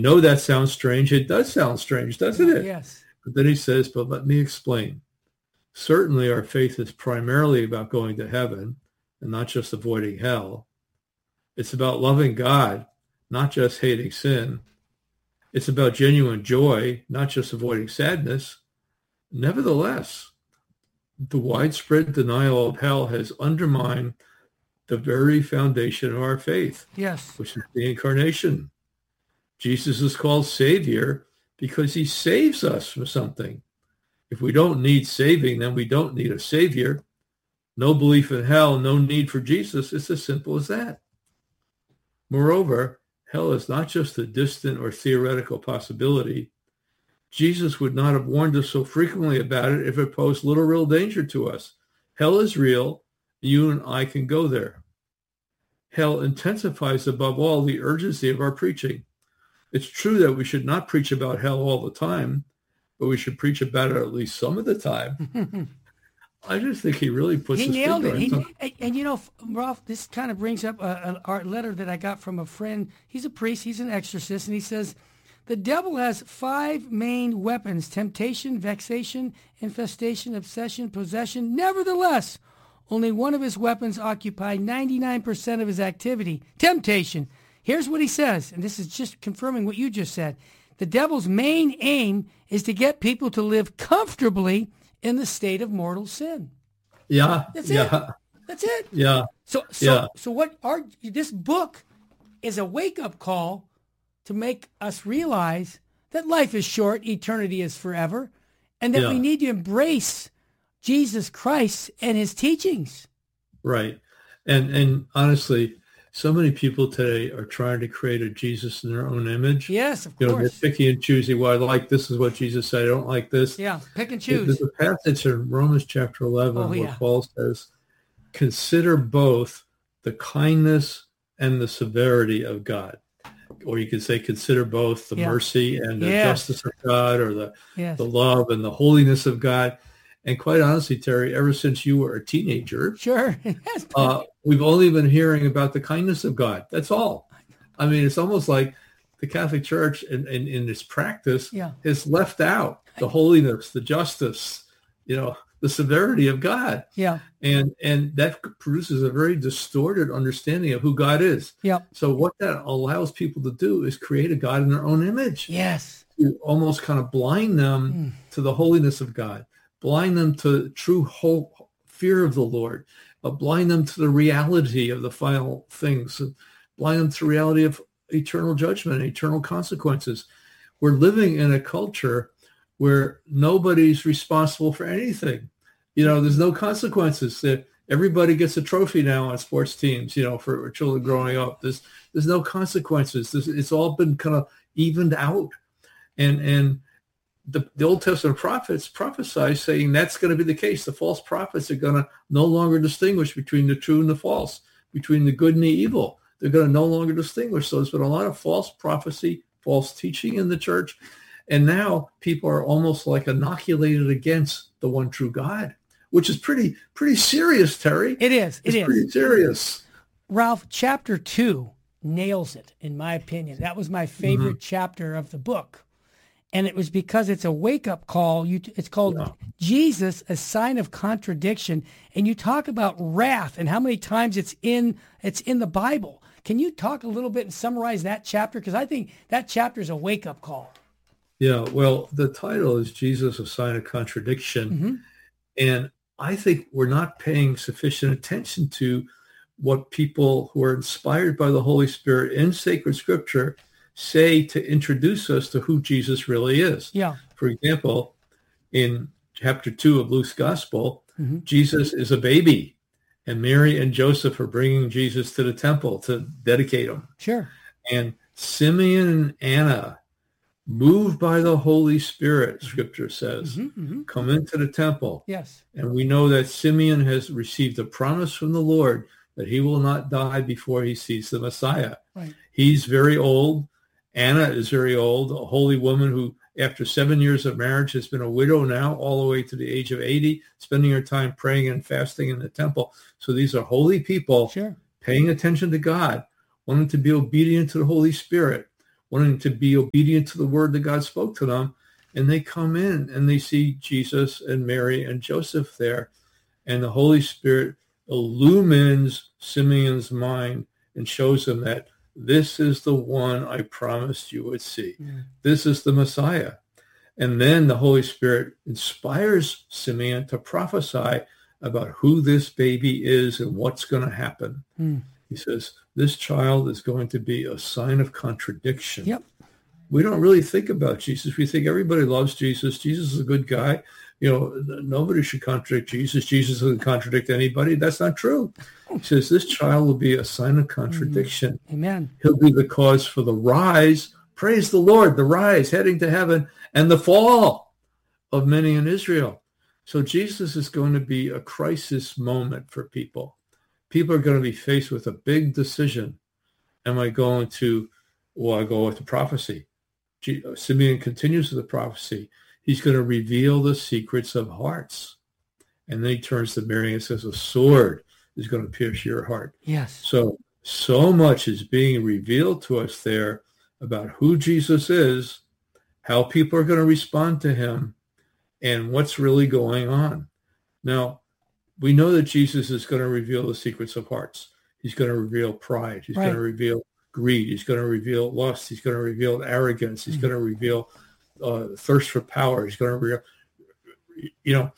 know that sounds strange. It does sound strange, doesn't it? Yes. But then he says, but let me explain. Certainly our faith is primarily about going to heaven and not just avoiding hell. It's about loving God, not just hating sin. It's about genuine joy, not just avoiding sadness. Nevertheless, the widespread denial of hell has undermined the very foundation of our faith, Yes. which is the incarnation. Jesus is called Savior because he saves us from something. If we don't need saving, then we don't need a Savior. No belief in hell, no need for Jesus. It's as simple as that. Moreover, hell is not just a distant or theoretical possibility. Jesus would not have warned us so frequently about it if it posed little real danger to us. Hell is real. You and I can go there. Hell intensifies above all the urgency of our preaching. It's true that we should not preach about hell all the time, but we should preach about it at least some of the time. I just think he really puts his nailed finger it. on something. And you know, Ralph, this kind of brings up our letter that I got from a friend. He's a priest. He's an exorcist. And he says, the devil has 5 main weapons: temptation, vexation, infestation, obsession, possession. Nevertheless, only one of his weapons occupies 99% of his activity: temptation. Here's what he says, and this is just confirming what you just said. The devil's main aim is to get people to live comfortably in the state of mortal sin. Yeah. That's yeah. it. That's it. Yeah. So what this book is a wake-up call to make us realize that life is short, eternity is forever, and that we need to embrace Jesus Christ and his teachings. Right. And honestly, so many people today are trying to create a Jesus in their own image. Yes, of course. They're picky and choosy. Well, I like this is what Jesus said. I don't like this. Yeah, pick and choose. There's a passage in Romans chapter 11 where Paul says, consider both the kindness and the severity of God. Or you could say, consider both the mercy and the justice of God, or the love and the holiness of God. And quite honestly, Terry, ever since you were a teenager, we've only been hearing about the kindness of God. That's all. I mean, it's almost like the Catholic Church in its practice has left out the holiness, the justice, the severity of God. Yeah. And that produces a very distorted understanding of who God is. Yeah. So what that allows people to do is create a God in their own image. Yes. To almost kind of blind them to the holiness of God. Blind them to true fear of the Lord, blind them to the reality of the final things, blind them to the reality of eternal judgment, eternal consequences. We're living in a culture where nobody's responsible for anything. There's no consequences. Everybody gets a trophy now on sports teams, for children growing up. There's no consequences. It's all been kind of evened out. And the Old Testament prophets prophesy saying that's going to be the case. The false prophets are going to no longer distinguish between the true and the false, between the good and the evil. They're going to no longer distinguish. So there's been a lot of false prophecy, false teaching in the church. And now people are almost like inoculated against the one true God, which is pretty serious, Terry. It is. It's pretty serious. Ralph, chapter 2 nails it, in my opinion. That was my favorite chapter of the book. And it was because it's a wake-up call. It's called Jesus, a Sign of Contradiction. And you talk about wrath and how many times it's in the Bible. Can you talk a little bit and summarize that chapter? Because I think that chapter is a wake-up call. Yeah, well, the title is Jesus, a Sign of Contradiction. And I think we're not paying sufficient attention to what people who are inspired by the Holy Spirit in sacred scripture say to introduce us to who Jesus really is. Yeah. For example, in chapter 2 of Luke's gospel, Jesus is a baby, and Mary and Joseph are bringing Jesus to the temple to dedicate him. Sure. And Simeon and Anna, moved by the Holy Spirit, scripture says, come into the temple. Yes. And we know that Simeon has received a promise from the Lord that he will not die before he sees the Messiah. Right. He's very old. Anna is very old, a holy woman who, after 7 years of marriage, has been a widow now all the way to the age of 80, spending her time praying and fasting in the temple. So these are holy people paying attention to God, wanting to be obedient to the Holy Spirit, wanting to be obedient to the word that God spoke to them. And they come in and they see Jesus and Mary and Joseph there. And the Holy Spirit illumines Simeon's mind and shows him that this is the one I promised you would see. Yeah. This is the Messiah. And then the Holy Spirit inspires Simeon to prophesy about who this baby is and what's going to happen. He says, this child is going to be a sign of contradiction. Yep. We don't really think about Jesus. We think everybody loves Jesus. Jesus is a good guy. Nobody should contradict Jesus. Jesus doesn't contradict anybody. That's not true. He says this child will be a sign of contradiction. Amen. He'll be the cause for the rise. Praise the Lord, the rise, heading to heaven, and the fall of many in Israel. So Jesus is going to be a crisis moment for people. People are going to be faced with a big decision. Am I going to, I go with the prophecy? Simeon continues with the prophecy. He's going to reveal the secrets of hearts. And then he turns to Mary and says, a sword is going to pierce your heart. Yes. So much is being revealed to us there about who Jesus is, how people are going to respond to him, and what's really going on. Now, we know that Jesus is going to reveal the secrets of hearts. He's going to reveal pride. He's going to reveal greed. He's going to reveal lust. He's going to reveal arrogance. He's going to reveal thirst for power. He's going to reveal,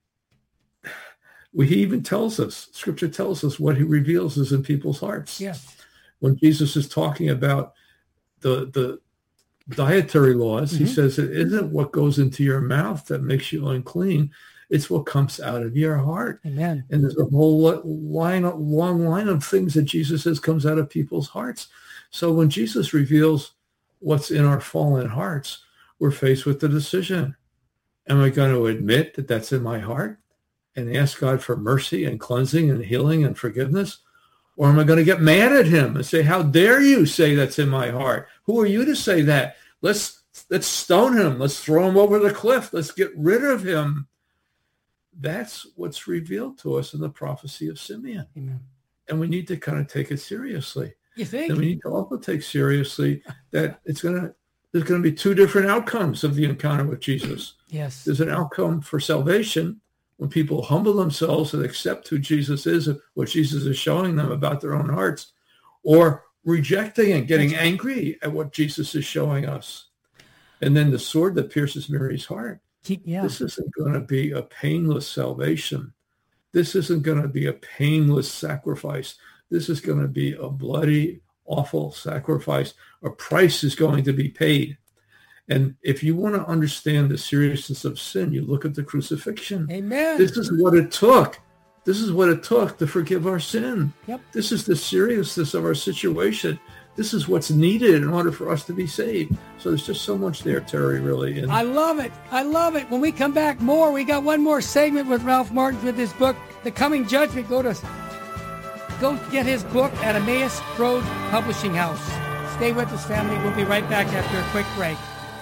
he even tells us, Scripture tells us what he reveals is in people's hearts. Yes. When Jesus is talking about the dietary laws, he says it isn't what goes into your mouth that makes you unclean. It's what comes out of your heart. Amen. And there's a whole long line of things that Jesus says comes out of people's hearts. So when Jesus reveals what's in our fallen hearts, we're faced with the decision. Am I going to admit that that's in my heart and ask God for mercy and cleansing and healing and forgiveness? Or am I going to get mad at him and say, how dare you say that's in my heart? Who are you to say that? Let's stone him. Let's throw him over the cliff. Let's get rid of him. That's what's revealed to us in the prophecy of Simeon. Amen. And we need to kind of take it seriously. You think? And we need to also take seriously that there's going to be two different outcomes of the encounter with Jesus. Yes. There's an outcome for salvation when people humble themselves and accept who Jesus is and what Jesus is showing them about their own hearts, or rejecting and getting angry at what Jesus is showing us. And then the sword that pierces Mary's heart. This isn't going to be a painless salvation. This isn't going to be a painless sacrifice. This is going to be a bloody, awful sacrifice. A price is going to be paid. And if you want to understand the seriousness of sin, you look at the crucifixion. Amen. This is what it took. This is what it took to forgive our sin. Yep. This is the seriousness of our situation. This is what's needed in order for us to be saved. So there's just so much there, Terry, really. And I love it. I love it. When we come back more, we got one more segment with Ralph Martin with his book, The Coming Judgment. Go get his book at Emmaus Road Publishing House. Stay with us, family. We'll be right back after a quick break.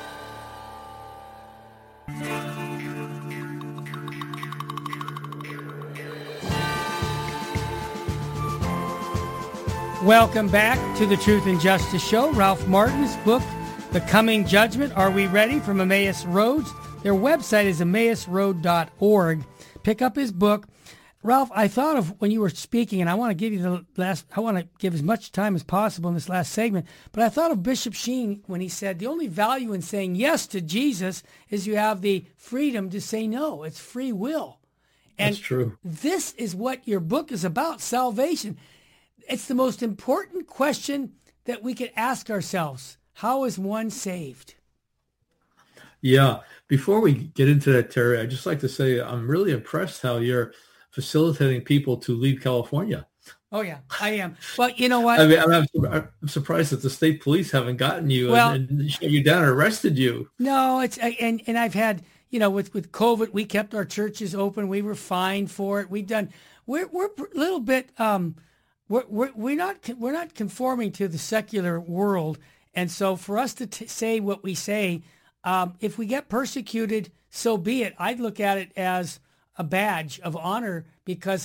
Welcome back to the Truth and Justice Show. Ralph Martin's book, The Coming Judgment, Are We Ready? From Emmaus Roads. Their website is emmausroad.org. Pick up his book. Ralph, I thought of when you were speaking, and I want to give you I want to give as much time as possible in this last segment, but I thought of Bishop Sheen when he said the only value in saying yes to Jesus is you have the freedom to say no. It's free will. And that's true. This is what your book is about, salvation. It's the most important question that we could ask ourselves. How is one saved? Yeah. Before we get into that, Terry, I'd just like to say I'm really impressed how you're facilitating people to leave California. Oh, yeah, I am. Well, you know what? I mean, I'm surprised that the state police haven't gotten you and shut you down and arrested you. No, and I've had, with COVID, we kept our churches open. We were fined for it. We're a little bit, we're not conforming to the secular world. And so for us to say what we say, if we get persecuted, so be it. I'd look at it as a badge of honor because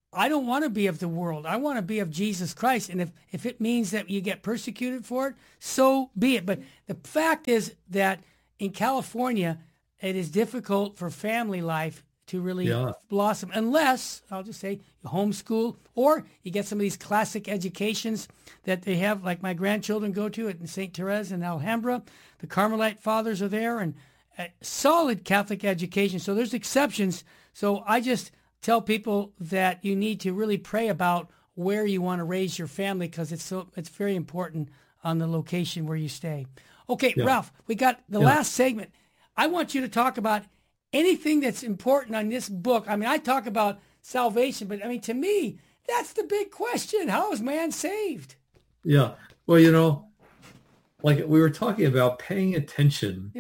I don't want to be of the world. I want to be of Jesus Christ. And if it means that you get persecuted for it, so be it. But the fact is that in California, it is difficult for family life to really blossom unless, I'll just say, you homeschool or you get some of these classic educations that they have, like my grandchildren go to at St. Therese in Alhambra. The Carmelite fathers are there, and solid Catholic education. So there's exceptions. So I just tell people that you need to really pray about where you want to raise your family, because it's very important on the location where you stay. Okay, Ralph, we got the last segment. I want you to talk about anything that's important on this book. I mean, I talk about salvation, but I mean, to me, that's the big question. How is man saved? Yeah. Well, like we were talking about paying attention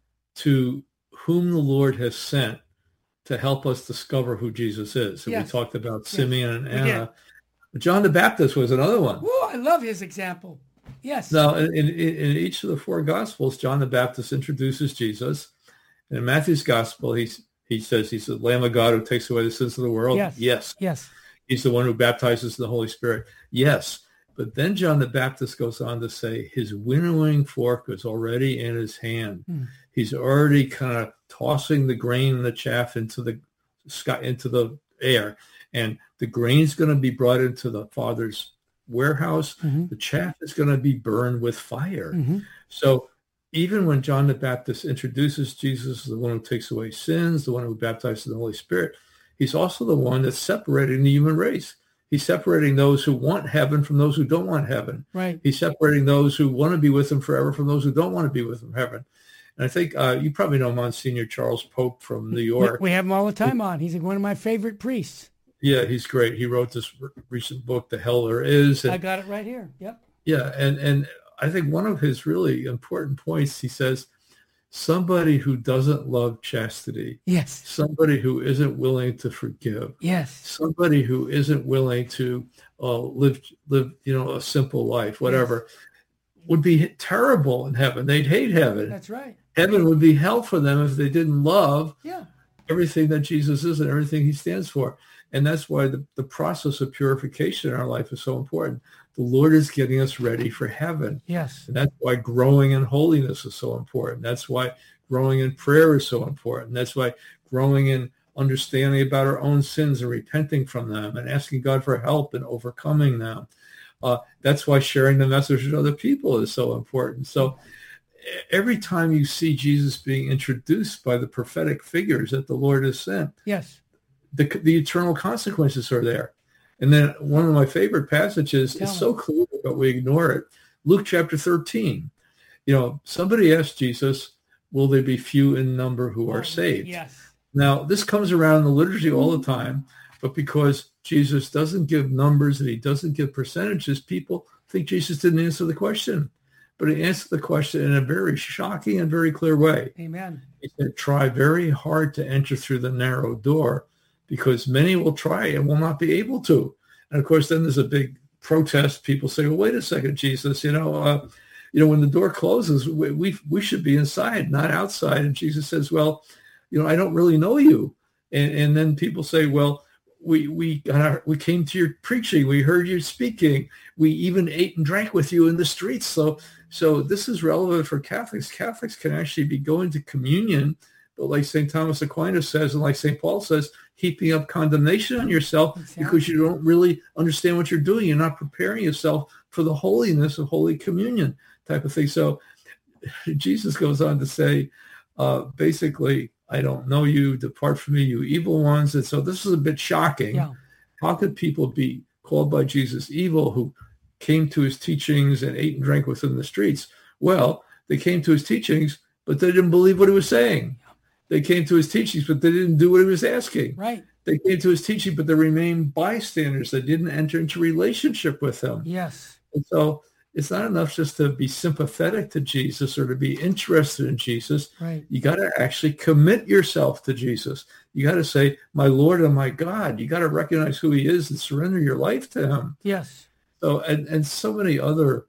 to whom the Lord has sent to help us discover who Jesus is. And we talked about Simeon and Anna. John the Baptist was another one. Oh, I love his example. Yes. Now, in each of the four Gospels, John the Baptist introduces Jesus. And in Matthew's Gospel, he says he's the Lamb of God who takes away the sins of the world. Yes. He's the one who baptizes the Holy Spirit. Yes. But then John the Baptist goes on to say his winnowing fork is already in his hand. He's already kind of tossing the grain and the chaff into the sky, into the air. And the grain's going to be brought into the Father's warehouse. The chaff is going to be burned with fire. So even when John the Baptist introduces Jesus as the one who takes away sins, the one who baptizes the Holy Spirit, he's also the one that's separating the human race. He's separating those who want heaven from those who don't want heaven. Right. He's separating those who want to be with him forever from those who don't want to be with him heaven. And I think you probably know Monsignor Charles Pope from New York. We have him all the time on. He's one of my favorite priests. Yeah, he's great. He wrote this recent book, The Hell There Is. And, I got it right here. Yep. Yeah, and I think one of his really important points, he says, somebody who doesn't love chastity. Yes. Somebody who isn't willing to forgive. Yes. Somebody who isn't willing to live, a simple life, whatever, would be terrible in heaven. They'd hate heaven. That's right. Heaven would be hell for them if they didn't love Yeah. everything that Jesus is and everything he stands for. And that's why the process of purification in our life is so important. The Lord is getting us ready for heaven. Yes. And that's why growing in holiness is so important. That's why growing in prayer is so important. That's why growing in understanding about our own sins and repenting from them and asking God for help in overcoming them. That's why sharing the message with other people is so important. So every time you see Jesus being introduced by the prophetic figures that the Lord has sent, yes, the eternal consequences are there. And then one of my favorite passages is so clear, but we ignore it. Luke chapter 13. Somebody asked Jesus, will there be few in number who are saved? Yes. Now, this comes around in the liturgy all the time, but because Jesus doesn't give numbers and he doesn't give percentages, people think Jesus didn't answer the question. But he answered the question in a very shocking and very clear way. Amen. He said, try very hard to enter through the narrow door, because many will try and will not be able to. And of course, then there's a big protest. People say, well, wait a second, Jesus, when the door closes, we should be inside, not outside. And Jesus says, well, I don't really know you. And then people say, well, we came to your preaching. We heard you speaking. We even ate and drank with you in the streets. So this is relevant for Catholics. Catholics can actually be going to communion, but like St. Thomas Aquinas says, and like St. Paul says, heaping up condemnation on yourself because you don't really understand what you're doing. You're not preparing yourself for the holiness of Holy Communion type of thing. So Jesus goes on to say, basically, I don't know you, depart from me, you evil ones. And so this is a bit shocking. Yeah. How could people be called by Jesus evil who came to his teachings and ate and drank within the streets? Well, they came to his teachings, but they didn't believe what he was saying. They came to his teachings, but they didn't do what he was asking. Right. They came to his teaching, but they remained bystanders. They didn't enter into relationship with him. Yes. And so it's not enough just to be sympathetic to Jesus or to be interested in Jesus. Right. You got to actually commit yourself to Jesus. You got to say, my Lord and my God. You got to recognize who he is and surrender your life to him. Yes. So, and so many other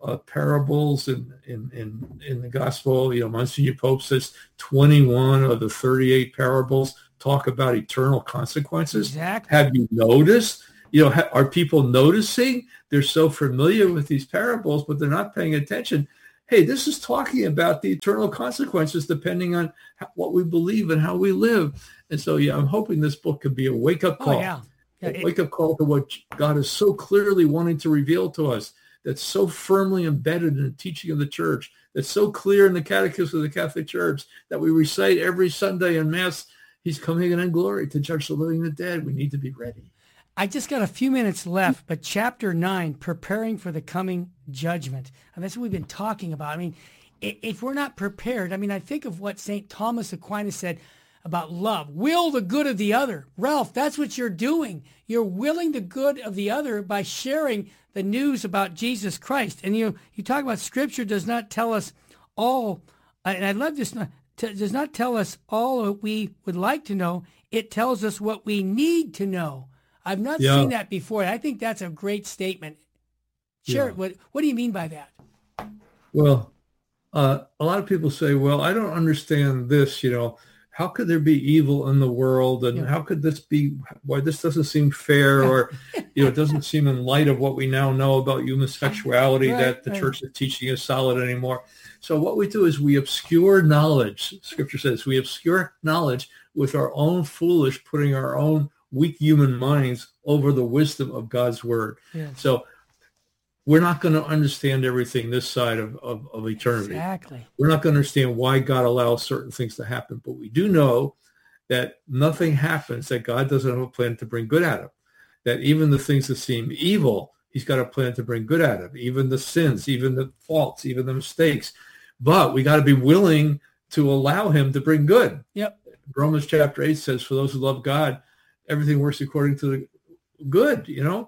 parables in the gospel. Monsignor Pope says 21 of the 38 parables talk about eternal consequences. Exactly. Have you noticed? Are people noticing? They're so familiar with these parables, but they're not paying attention. Hey, this is talking about the eternal consequences depending on what we believe and how we live. And so, I'm hoping this book could be a wake-up call. Oh, yeah. A wake-up call to what God is so clearly wanting to reveal to us, that's so firmly embedded in the teaching of the church, that's so clear in the Catechism of the Catholic Church, that we recite every Sunday in Mass. He's coming in glory to judge the living and the dead. We need to be ready. I just got a few minutes left, but chapter 9, preparing for the coming judgment. And that's what we've been talking about. I mean, if we're not prepared, I think of what St. Thomas Aquinas said about love. Will the good of the other. Ralph, that's what you're doing. You're willing the good of the other by sharing the news about Jesus Christ. And you talk about Scripture does not tell us all, and I love this, does not tell us all what we would like to know. It tells us what we need to know. I've not seen that before. I think that's a great statement. Share it. What do you mean by that? Well, a lot of people say, well, I don't understand this, how could there be evil in the world? And how could this be, why this doesn't seem fair? Or, it doesn't seem in light of what we now know about human sexuality that the church is teaching is solid anymore. So what we do is we obscure knowledge. Scripture says we obscure knowledge with our own foolish, putting our own weak human minds over the wisdom of God's word. Yes. So we're not going to understand everything this side of eternity. Exactly. We're not going to understand why God allows certain things to happen, but we do know that nothing happens that God doesn't have a plan to bring good out of. That even the things that seem evil, he's got a plan to bring good out of. Even the sins, even the faults, even the mistakes. But we got to be willing to allow him to bring good. Yep. Romans chapter 8 says, for those who love God, everything works according to the good,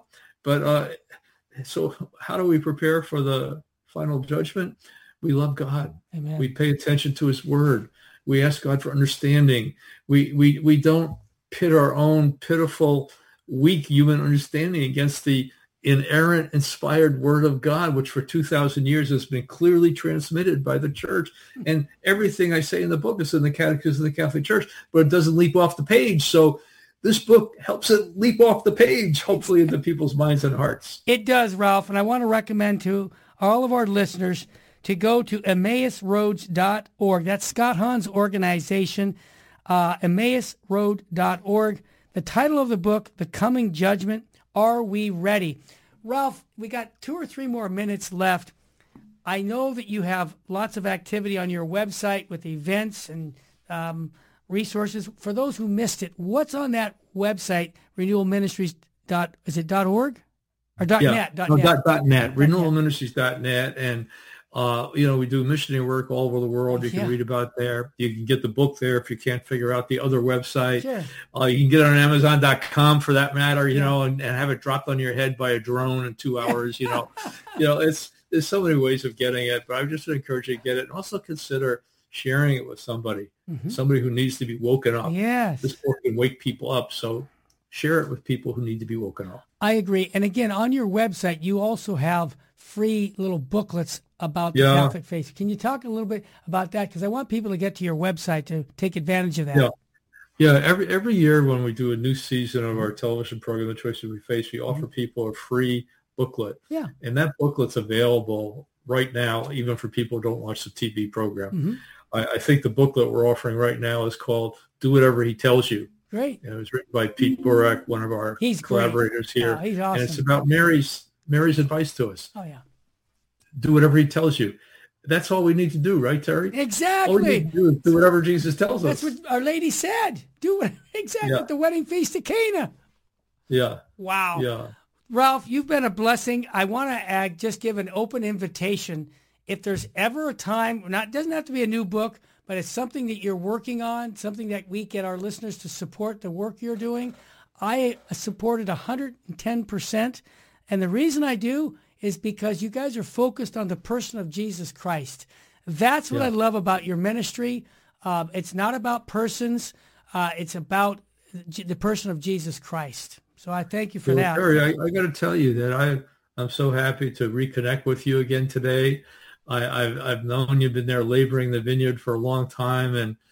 But so how do we prepare for the final judgment? We love God. Amen. We pay attention to his word. We ask God for understanding. We don't pit our own pitiful, weak human understanding against the inerrant, inspired word of God, which for 2,000 years has been clearly transmitted by the church. And everything I say in the book is in the Catechism of the Catholic Church, but it doesn't leap off the page. So this book helps it leap off the page, hopefully, into people's minds and hearts. It does, Ralph. And I want to recommend to all of our listeners to go to emmausroads.org. That's Scott Hahn's organization, emmausroad.org. The title of the book, The Coming Judgment, Are We Ready? Ralph, we got 2 or 3 more minutes left. I know that you have lots of activity on your website with events and resources. For those who missed it, what's on that website, renewalministries. Is it .org? Or .net? .net, renewalministries.net. And, we do missionary work all over the world. You can read about it there. You can get the book there if you can't figure out the other website. Sure. You can get it on Amazon.com for that matter, and have it dropped on your head by a drone in 2 hours, there's so many ways of getting it, but I just would encourage you to get it and also consider sharing it with somebody, somebody who needs to be woken up. Yes. This book can wake people up. So share it with people who need to be woken up. I agree. And again, on your website, you also have free little booklets about the Catholic faith. Can you talk a little bit about that? Because I want people to get to your website to take advantage of that. Yeah. Every year when we do a new season of our television program, The Choices We Face, we offer people a free booklet. Yeah. And that booklet's available right now, even for people who don't watch the TV program. I think the booklet we're offering right now is called Do Whatever He Tells You. Great. It was written by Pete Burak, one of our collaborators here. He's awesome. And it's about Mary's advice to us. Oh, yeah. Do whatever he tells you. That's all we need to do, right, Terry? Exactly. All we need to do is do whatever Jesus tells us. That's what Our Lady said. Do it at the wedding feast of Cana. Yeah. Wow. Yeah. Ralph, you've been a blessing. I want to just give an open invitation. If there's ever a time, it doesn't have to be a new book, but it's something that you're working on, something that we get our listeners to support the work you're doing. I support it 110%. And the reason I do is because you guys are focused on the person of Jesus Christ. That's what I love about your ministry. It's not about persons. It's about the person of Jesus Christ. So I thank you for that. Terry, I got to tell you that I'm so happy to reconnect with you again today. I've known you've been there laboring the vineyard for a long time, and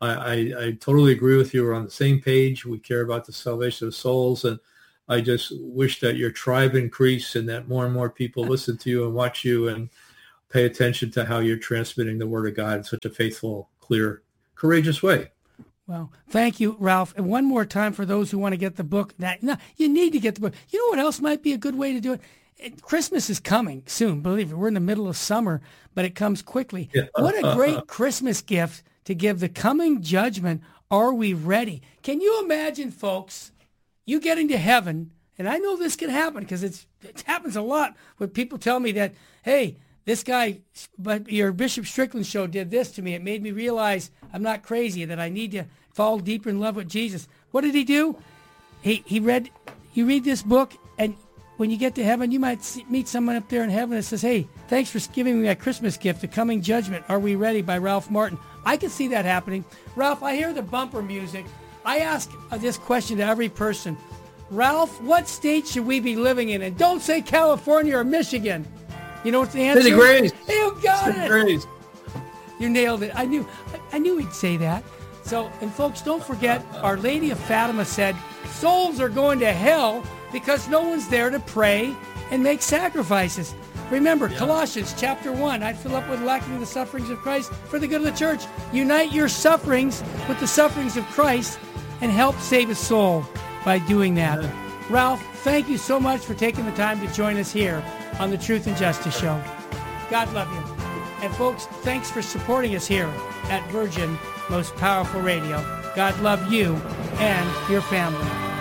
I totally agree with you. We're on the same page. We care about the salvation of souls. And I just wish that your tribe increase and that more and more people listen to you and watch you and pay attention to how you're transmitting the word of God in such a faithful, clear, courageous way. Well, thank you, Ralph. And one more time for those who want to get the book. No, you need to get the book. You know what else might be a good way to do it? Christmas is coming soon. Believe it. We're in the middle of summer, but it comes quickly. Yeah. What a great Christmas gift to give the coming judgment. Are we ready? Can you imagine, folks, you getting to heaven? And I know this can happen because it happens a lot when people tell me that, hey, this guy, but your Bishop Strickland show did this to me. It made me realize I'm not crazy, that I need to fall deeper in love with Jesus. What did he do? You read this book, and when you get to heaven, you might meet someone up there in heaven that says, hey, thanks for giving me that Christmas gift, The Coming Judgment. Are we ready? By Ralph Martin. I can see that happening. Ralph, I hear the bumper music. I ask this question to every person. Ralph, what state should we be living in? And don't say California or Michigan. You know what's the answer? City Grace. You got City it. Grace. You nailed it. I knew he'd say that. So, and folks, don't forget, Our Lady of Fatima said, souls are going to hell because no one's there to pray and make sacrifices. Remember, Colossians chapter 1, I fill up with lacking the sufferings of Christ for the good of the church. Unite your sufferings with the sufferings of Christ and help save a soul by doing that. Ralph, thank you so much for taking the time to join us here on the Truth and Justice Show. God love you. And folks, thanks for supporting us here at Virgin Most Powerful Radio. God love you and your family.